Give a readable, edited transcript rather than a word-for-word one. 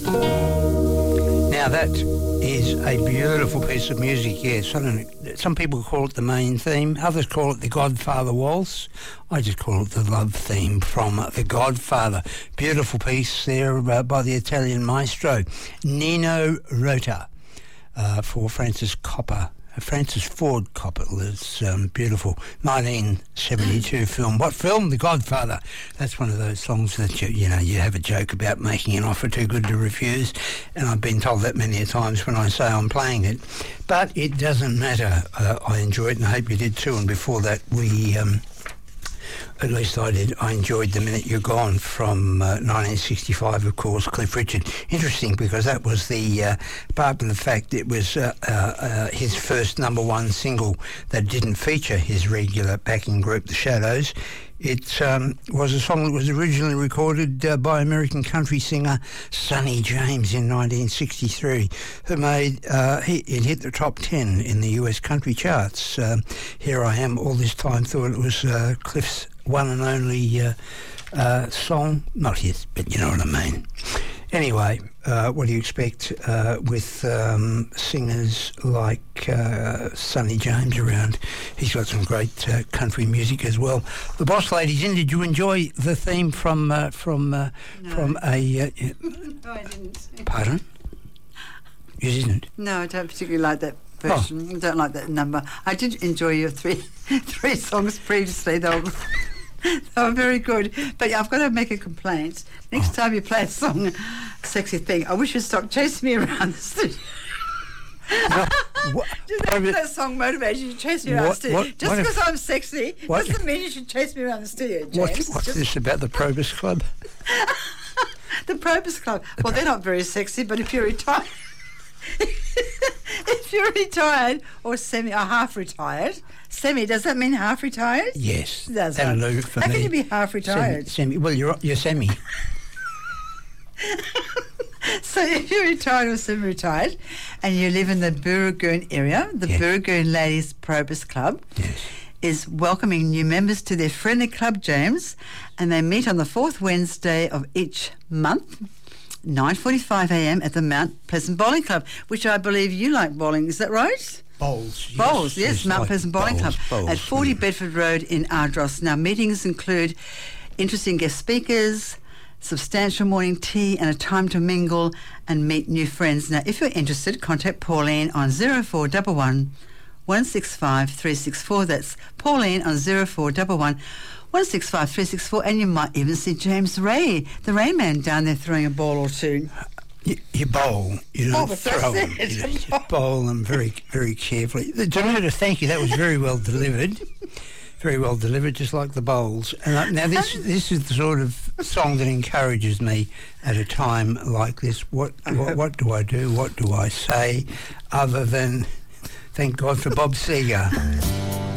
Now that is a beautiful piece of music, yes. I don't know, some people call it the main theme, others call it the Godfather Waltz. I just call it the love theme from The Godfather. Beautiful piece there by the Italian maestro Nino Rota for Francis Ford Coppola's beautiful 1972 film. What film? The Godfather. That's one of those songs that you have a joke about making an offer too good to refuse, and I've been told that many a times when I say I'm playing it. But it doesn't matter. I enjoy it, and I hope you did too. And before that, at least I did. I enjoyed The Minute You're Gone from 1965, of course, Cliff Richard. Interesting, because that was apart from the fact it was his first number one single that didn't feature his regular backing group, The Shadows. It was a song that was originally recorded by American country singer Sonny James in 1963, who it hit the top 10 in the US country charts. Here I am all this time, thought it was Cliff's one and only song. Not his, but you know what I mean. Anyway, what do you expect with singers like Sonny James around? He's got some great country music as well. The Boss Lady's in. Did you enjoy the theme from a? No, I didn't. Pardon? You didn't? No, I don't particularly like that version. I don't like that number. I did enjoy your three songs previously, though. They were very good. But I've got to make a complaint. Next time you play a song, Sexy Thing, I wish you'd stop chasing me around the studio. That song motivates you to chase me around the studio. Just because I'm sexy doesn't mean you should chase me around the studio, James. What's this about the Probus Club? The Probus Club. Well, they're not very sexy, but if you're retired... if you're retired or half-retired... Semi, does that mean half-retired? Yes. Does that'll do for me. How can you be half-retired? Semi. Well, you're semi. So if you're retired or semi-retired and you live in the Booragoon area, the Booragoon Ladies Probus Club is welcoming new members to their friendly club, James, and they meet on the fourth Wednesday of each month, 9:45 a.m. at the Mount Pleasant Bowling Club, which I believe you like bowling. Is that right? Bowls, yes, Mount Pleasant Bowling Club at 40 Bedford Road in Ardross. Now, meetings include interesting guest speakers, substantial morning tea and a time to mingle and meet new friends. Now, if you're interested, contact Pauline on 0411 165 364. That's Pauline on 0411 165 364, and you might even see James Ray, the Rain Man, down there throwing a ball or two. You bowl, you don't throw them. You bowl them very, very carefully. Janetta, thank you. That was very well delivered. Very well delivered, just like the bowls. And now this is the sort of song that encourages me at a time like this. What do I do? What do I say other than thank God for Bob Seger?